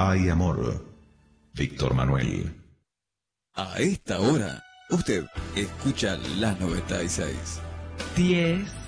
hay amor. Víctor Manuel. A esta hora, usted escucha la 96. 10